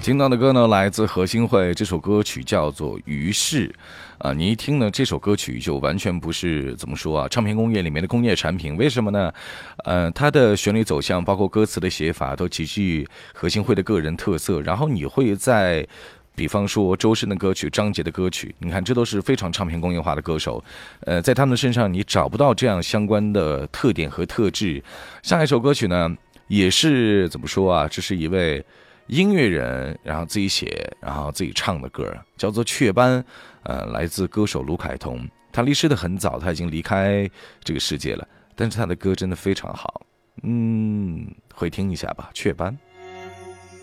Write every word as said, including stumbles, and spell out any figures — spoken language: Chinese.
听到的歌呢，来自何心慧，这首歌曲叫做《于是》啊。你一听呢，这首歌曲就完全不是怎么说啊，唱片工业里面的工业产品。为什么呢？呃，它的旋律走向，包括歌词的写法，都极具何心慧的个人特色。然后你会在，比方说周深的歌曲、张杰的歌曲，你看这都是非常唱片工业化的歌手。呃，在他们的身上你找不到这样相关的特点和特质。下一首歌曲呢，也是怎么说啊？这是一位音乐人，然后自己写，然后自己唱的歌，叫做《雀斑》，呃，来自歌手卢凯彤。他离世的很早，他已经离开这个世界了，但是他的歌真的非常好，嗯，会听一下吧，《雀斑》。